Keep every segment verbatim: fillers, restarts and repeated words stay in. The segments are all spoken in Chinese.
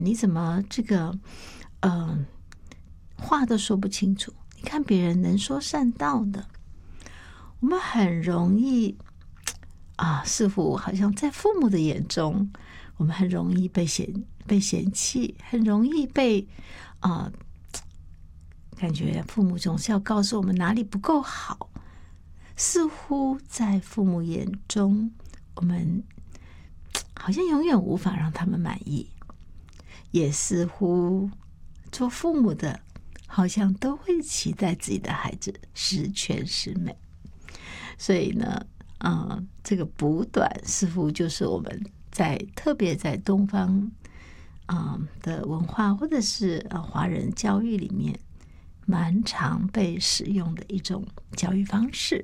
你怎么这个呃话都说不清楚？你看别人能说善道的，我们很容易啊，似乎好像在父母的眼中，我们很容易被嫌被嫌弃，很容易被啊、感觉父母总是要告诉我们哪里不够好。似乎在父母眼中，我们好像永远无法让他们满意，也似乎做父母的好像都会期待自己的孩子十全十美。所以呢，呃，这个补短似乎就是我们在特别在东方啊、呃、的文化或者是呃华人教育里面蛮常被使用的一种教育方式。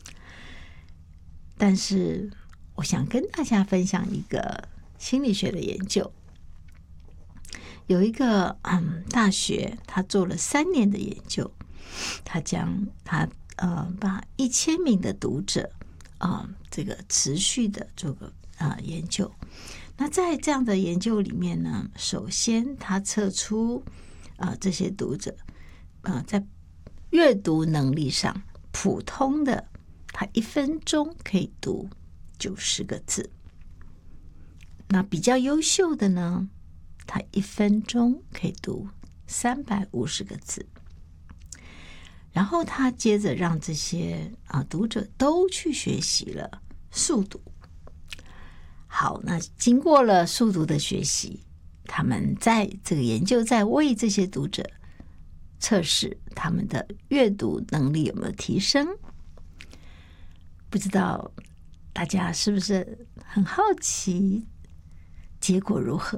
但是我想跟大家分享一个心理学的研究，有一个嗯大学，他做了三年的研究，他将他呃把一千名的读者啊、呃、这个持续的做个啊、呃、研究。那在这样的研究里面呢，首先他测出啊、呃、这些读者啊、呃、在阅读能力上，普通的他一分钟可以读九十个字，那比较优秀的呢，他一分钟可以读三百五十个字。然后他接着让这些啊读者都去学习了速读。好，那经过了速读的学习，他们在这个研究在为这些读者测试他们的阅读能力有没有提升。不知道大家是不是很好奇结果如何？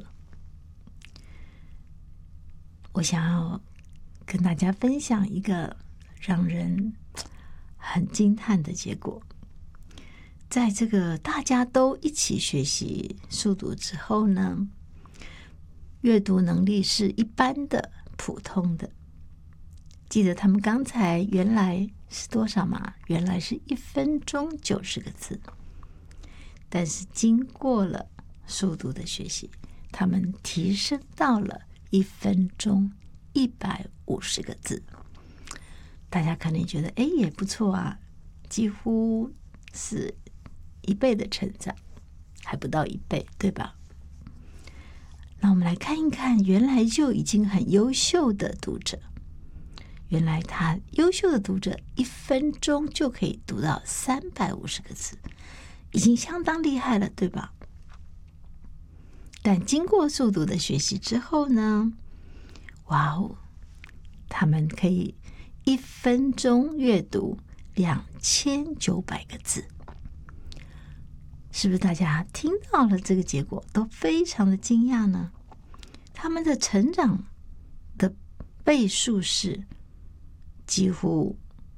我想要跟大家分享一个让人很惊叹的结果。在这个大家都一起学习速读之后呢，阅读能力是一般的、普通的。记得他们刚才原来是多少吗？原来是一分钟九十个字，但是经过了速读的学习，他们提升到了一分钟一百五十个字。大家可能觉得，哎，也不错啊，几乎是一倍的成长，还不到一倍，对吧？那我们来看一看，原来就已经很优秀的读者，原来他优秀的读者一分钟就可以读到三百五十个字，已经相当厉害了，对吧？但经过速读的学习之后呢，哇哦，他们可以一分钟阅读两千九百个字。是不是大家听到了这个结果都非常的惊讶呢？他们的成长的倍数是几乎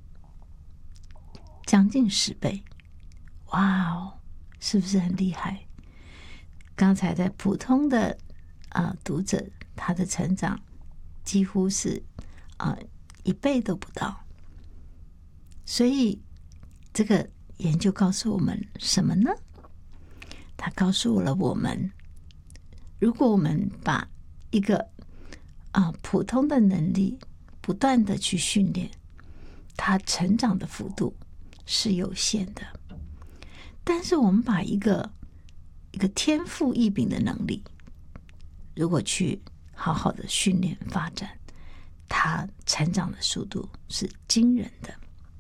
将近十倍。哇哦，是不是很厉害？刚才在普通的啊、呃、读者，他的成长几乎是啊、呃、一倍都不到。所以这个研究告诉我们什么呢？它告诉了我们，如果我们把一个啊、呃、普通的能力不断的去训练，它成长的幅度是有限的。但是我们把一个一个天赋异禀的能力，如果去好好的训练发展，它成长的速度是惊人的。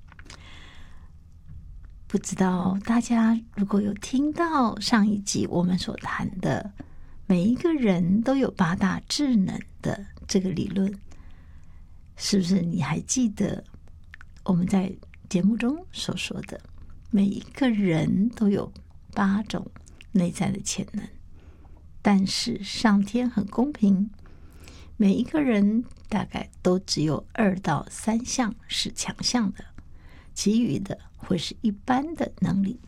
不知道大家如果有听到上一集我们所谈的每一个人都有八大智能的这个理论，是不是你还记得我们在节目中所说的每一个人都有八种内在的潜能，但是上天很公平，每一个人大概都只有二到三项是强项的，其余的会是一般的能力。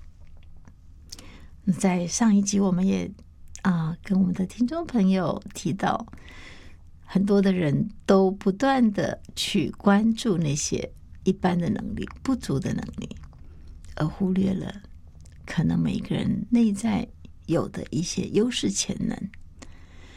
在上一集我们也啊、呃、跟我们的听众朋友提到，很多的人都不断的去关注那些一般的能力、不足的能力，而忽略了可能每个人内在有的一些优势潜能